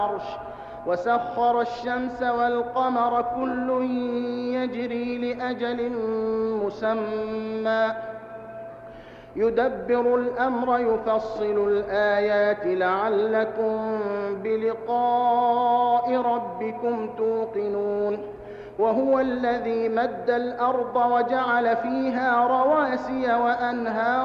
وسخر الشمس والقمر كل يجري لأجل مسمى يدبر الأمر يفصل الآيات لعلكم بلقاء ربكم توقنون وهو الذي مد الأرض وجعل فيها رواسي وأنهارا